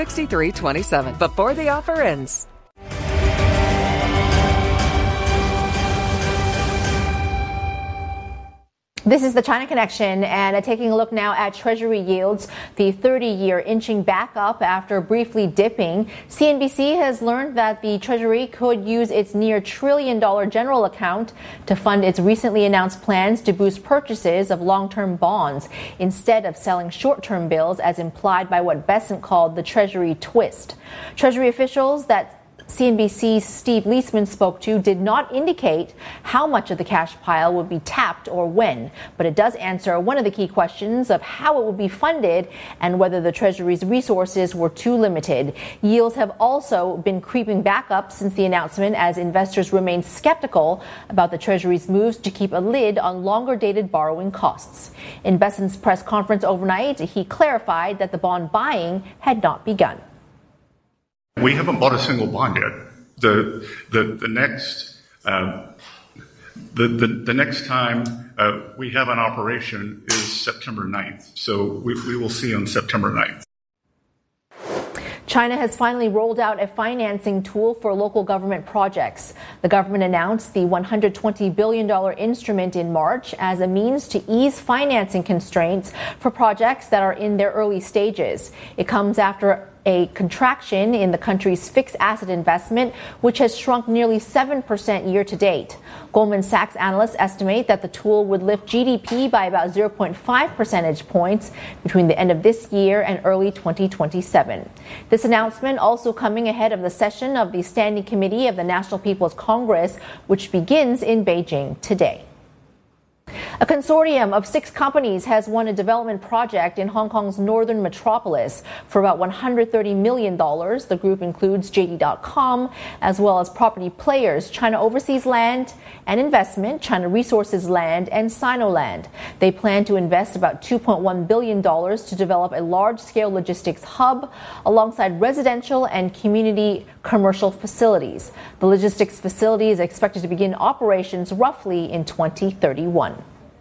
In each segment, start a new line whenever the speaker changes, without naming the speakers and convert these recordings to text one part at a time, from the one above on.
6327 before the offer ends.
This is the China Connection, and taking a look now at Treasury yields, the 30-year inching back up after briefly dipping. CNBC has learned that the Treasury could use its near $1 trillion general account to fund its recently announced plans to boost purchases of long-term bonds instead of selling short-term bills, as implied by what Bessent called the Treasury twist. Treasury officials that CNBC's Steve Leisman spoke to did not indicate how much of the cash pile would be tapped or when, but it does answer one of the key questions of how it will be funded and whether the Treasury's resources were too limited. Yields have also been creeping back up since the announcement, as investors remain skeptical about the Treasury's moves to keep a lid on longer-dated borrowing costs. In Bessent's press conference overnight, he clarified that the bond buying had not begun.
We haven't bought a single bond yet. The next time we have an operation is September 9th. So we will see on September 9th.
China has finally rolled out a financing tool for local government projects. The government announced the $120 billion instrument in March as a means to ease financing constraints for projects that are in their early stages. It comes after a contraction in the country's fixed asset investment, which has shrunk nearly 7% year to date. Goldman Sachs analysts estimate that the tool would lift GDP by about 0.5 percentage points between the end of this year and early 2027. This announcement also coming ahead of the session of the Standing Committee of the National People's Congress, which begins in Beijing today. A consortium of 6 companies has won a development project in Hong Kong's northern metropolis for about $130 million. The group includes JD.com, as well as property players China Overseas Land and Investment, China Resources Land, and Sinoland. They plan to invest about $2.1 billion to develop a large-scale logistics hub alongside residential and community commercial facilities. The logistics facility is expected to begin operations roughly in 2031.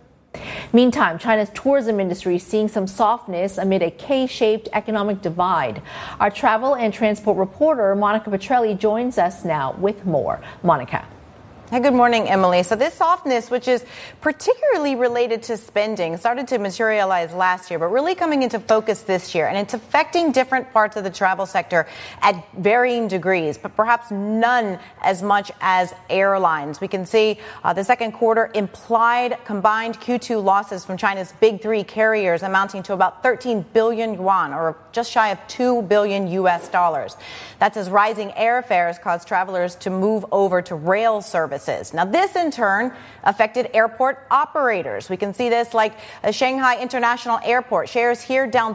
Meantime, China's tourism industry is seeing some softness amid a K-shaped economic divide. Our travel and transport reporter, Monica Petrelli, joins us now with more. Monica.
Hey, good morning, Emily. So this softness, which is particularly related to spending, started to materialize last year, but really coming into focus this year. And it's affecting different parts of the travel sector at varying degrees, but perhaps none as much as airlines. We can see the second quarter implied combined Q2 losses from China's big 3 carriers amounting to about 13 billion yuan, or just shy of $2 billion US. That's as rising airfares caused travelers to move over to rail services. Now, this in turn affected airport operators. We can see this like Shanghai International Airport. Shares here down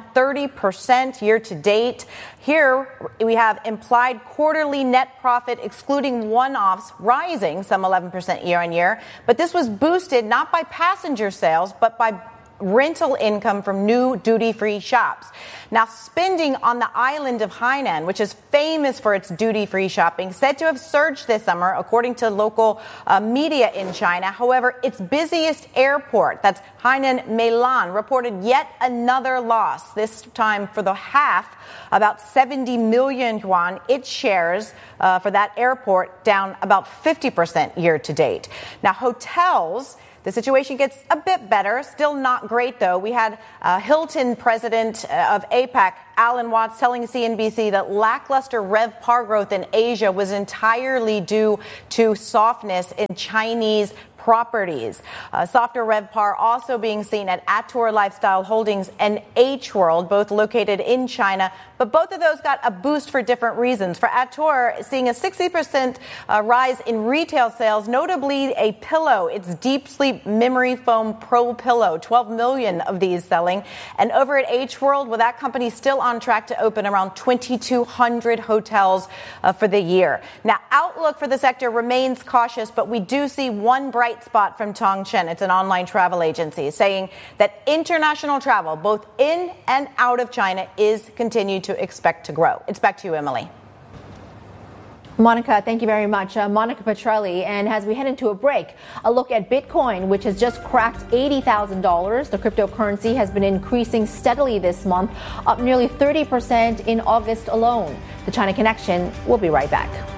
30% year to date. Here we have implied quarterly net profit excluding one-offs rising some 11% year on year. But this was boosted not by passenger sales, but by rental income from new duty-free shops. Now, spending on the island of Hainan, which is famous for its duty-free shopping, said to have surged this summer, according to local media in China. However, its busiest airport, that's Hainan Meilan, reported yet another loss, this time for the half, about 70 million yuan. Its shares for that airport down about 50% year to date. Now, hotels, the situation gets a bit better, still not great though. We had Hilton president of APAC, Alan Watts, telling CNBC that lackluster RevPAR growth in Asia was entirely due to softness in Chinese properties. Softer RevPAR also being seen at Atour Lifestyle Holdings and H World, both located in China. But both of those got a boost for different reasons. For Atour, seeing a 60% rise in retail sales, notably a pillow, its Deep Sleep Memory Foam Pro Pillow, 12 million of these selling. And over at H World, well, that company still on track to open around 2,200 hotels for the year. Now, outlook for the sector remains cautious, but we do see one bright spot from Tongchen. It's an online travel agency saying that international travel, both in and out of China, is continued to expect to grow. It's back to you, Emily.
Monica, thank you very much. Monica Petrelli. And as we head into a break, a look at Bitcoin, which has just cracked $80,000. The cryptocurrency has been increasing steadily this month, up nearly 30% in August alone. The China Connection will be right back.